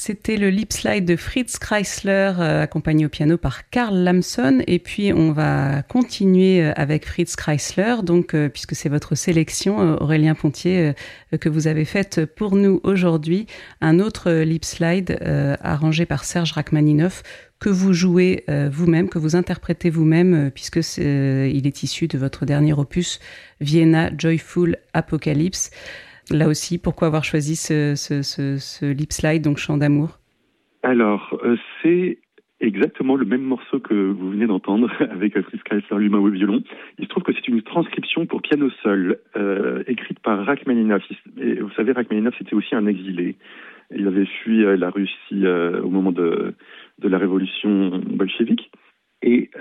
C'était le lip slide de Fritz Kreisler, accompagné au piano par Karl Lamson. Et puis, on va continuer avec Fritz Kreisler, donc, puisque c'est votre sélection, Aurélien Pontier, que vous avez faite pour nous aujourd'hui. Un autre lip slide arrangé par Serge Rachmaninoff, que vous jouez vous-même, que vous interprétez vous-même, puisque il est issu de votre dernier opus, Vienna Joyful Apocalypse. Là aussi, pourquoi avoir choisi ce lip slide, donc Chant d'amour? Alors, c'est exactement le même morceau que vous venez d'entendre avec Fritz Kreisler lui-même au violon. Il se trouve que c'est une transcription pour piano seul, écrite par Rachmaninoff. Et vous savez, Rachmaninoff, c'était aussi un exilé. Il avait fui la Russie au moment de la révolution bolchevique. Et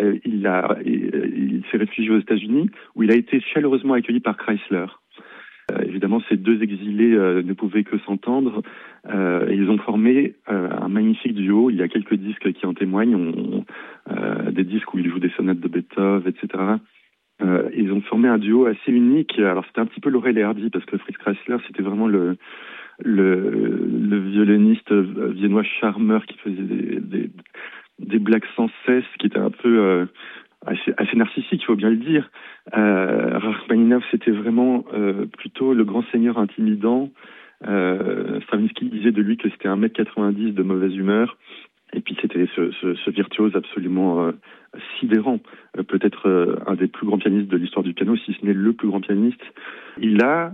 il s'est réfugié aux États-Unis, où il a été chaleureusement accueilli par Kreisler. Évidemment, ces deux exilés ne pouvaient que s'entendre et ils ont formé un magnifique duo. Il y a quelques disques qui en témoignent, des disques où ils jouent des sonates de Beethoven, etc. Ils ont formé un duo assez unique. Alors, c'était un petit peu Laurel et Hardy parce que Fritz Kreisler, c'était vraiment le violoniste viennois charmeur qui faisait des blagues sans cesse, qui était un peu assez narcissique, il faut bien le dire. Rachmaninoff, c'était vraiment plutôt le grand seigneur intimidant. Stravinsky disait de lui que c'était 1m90 de mauvaise humeur. Et puis c'était ce virtuose absolument sidérant, peut-être un des plus grands pianistes de l'histoire du piano, si ce n'est le plus grand pianiste. Il a,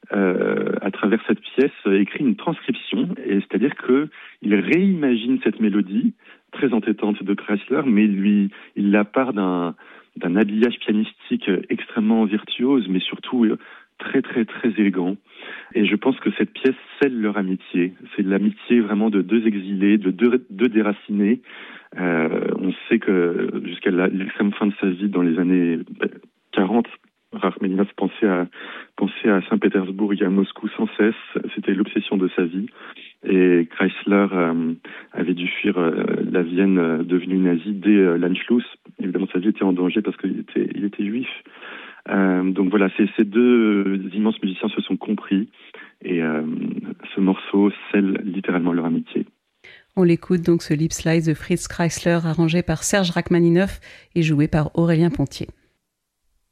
à travers cette pièce, écrit une transcription, et c'est-à-dire qu'il réimagine cette mélodie très entêtante de Kreisler, mais il la part d'un habillage pianistique extrêmement virtuose, mais surtout très très très élégant. Et je pense que cette pièce scelle leur amitié. C'est l'amitié vraiment de deux exilés, de deux déracinés. On sait que jusqu'à l'extrême fin de sa vie, dans les années 40, Rachmaninoff pensait à Saint-Pétersbourg et à Moscou sans cesse. C'était l'obsession de sa vie. Et Kreisler avait dû fuir la Vienne devenue nazie dès l'Anschluss. Évidemment, sa vie était en danger parce qu'il était juif. Donc voilà, ces deux immenses musiciens se sont compris et ce morceau scelle littéralement leur amitié. On l'écoute donc, ce lip slide de Fritz Kreisler arrangé par Serge Rachmaninoff et joué par Aurélien Pontier.